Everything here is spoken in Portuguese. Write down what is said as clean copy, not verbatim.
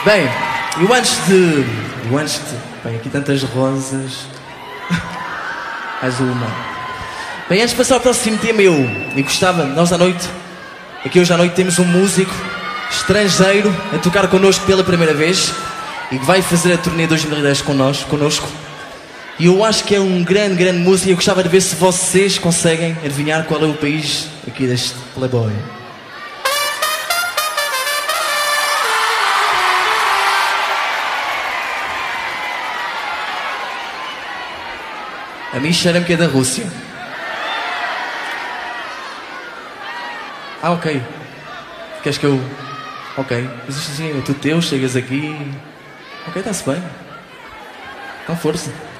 Bem, eu antes de... Bem, aqui tantas rosas. Mais uma. Bem, antes de passar ao próximo tema, eu gostava, nós à noite, aqui hoje à noite temos um músico estrangeiro a tocar connosco pela primeira vez e que vai fazer a turnê 2010 connosco. E eu acho que é um grande músico e eu gostava de ver se vocês conseguem adivinhar qual é o país aqui deste playboy. A mim cheira-me que é da Rússia. Ah, ok. Queres que eu... Ok. Mas isto assim, é tudo teu, chegas aqui... Ok, está-se bem. Com força.